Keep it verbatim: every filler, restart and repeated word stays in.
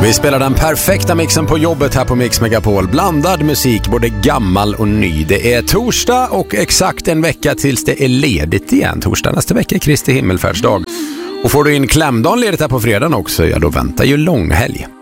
Vi spelar den perfekta mixen på jobbet här på Mix Megapol. Blandad musik, både gammal och ny. Det är torsdag och exakt en vecka tills det är ledigt igen. Torsdag nästa vecka är Kristi himmelfärdsdag. Och får du in klämdagen ledigt här på fredagen också, ja då väntar ju långhelg.